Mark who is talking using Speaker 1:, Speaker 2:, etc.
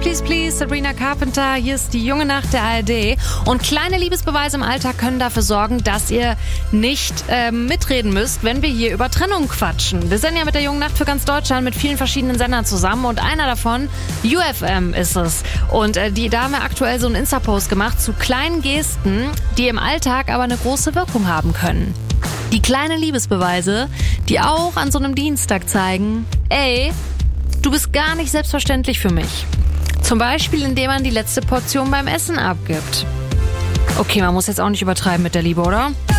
Speaker 1: Please Please, Sabrina Carpenter. Hier ist die junge Nacht der ARD. Und kleine Liebesbeweise im Alltag können dafür sorgen, dass ihr nicht mitreden müsst, wenn wir hier über Trennung quatschen. Wir sind ja mit der jungen Nacht für ganz Deutschland mit vielen verschiedenen Sendern zusammen und einer davon, UFM, ist es. Und da haben wir aktuell so einen Insta-Post gemacht zu kleinen Gesten, die im Alltag aber eine große Wirkung haben können. Die kleinen Liebesbeweise, die auch an so einem Dienstag zeigen, ey, du bist gar nicht selbstverständlich für mich. Zum Beispiel, indem man die letzte Portion beim Essen abgibt. Okay, man muss jetzt auch nicht übertreiben mit der Liebe, oder?